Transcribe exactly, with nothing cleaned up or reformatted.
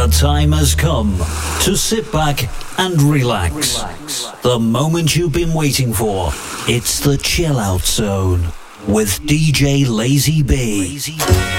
time has come to sit back and relax. The moment you've been waiting for. It's the Chill Out Zone with D J Lazy B.